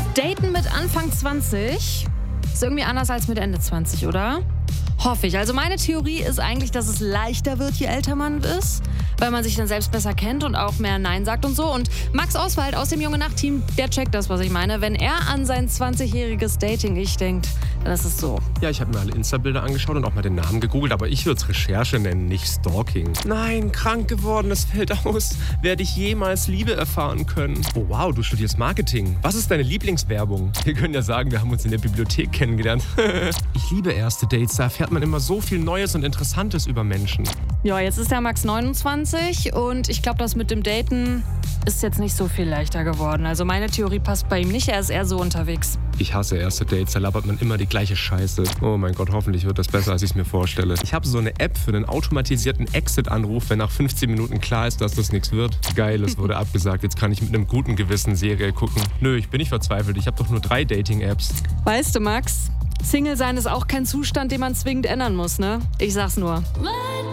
Daten mit Anfang 20 ist irgendwie anders als mit Ende 20, oder? Hoffe ich. Also meine Theorie ist eigentlich, dass es leichter wird, je älter man ist, weil man sich dann selbst besser kennt und auch mehr Nein sagt und so. Und Max Oswald aus dem Junge-Nacht-Team, der checkt das, was ich meine. Wenn er an sein 20-jähriges Dating-Ich denkt, dann ist es so. Ja, ich habe mir alle Insta-Bilder angeschaut und auch mal den Namen gegoogelt, aber ich würde es Recherche nennen, nicht Stalking. Nein, krank geworden, es fällt aus. Werde ich jemals Liebe erfahren können? Oh wow, du studierst Marketing. Was ist deine Lieblingswerbung? Wir können ja sagen, wir haben uns in der Bibliothek kennengelernt. Ich liebe erste Dates, da erfährt man immer so viel Neues und Interessantes über Menschen. Ja, jetzt ist der Max 29 und ich glaube, das mit dem Daten ist jetzt nicht so viel leichter geworden. Also meine Theorie passt bei ihm nicht, er ist eher so unterwegs. Ich hasse erste Dates, da labert man immer die gleiche Scheiße. Oh mein Gott, hoffentlich wird das besser, als ich es mir vorstelle. Ich habe so eine App für einen automatisierten Exit-Anruf, wenn nach 15 Minuten klar ist, dass das nichts wird. Geil, es wurde abgesagt, jetzt kann ich mit einem guten Gewissen Serie gucken. Nö, ich bin nicht verzweifelt, ich habe doch nur 3 Dating-Apps. Weißt du, Max, Single sein ist auch kein Zustand, den man zwingend ändern muss, ne? Ich sag's nur.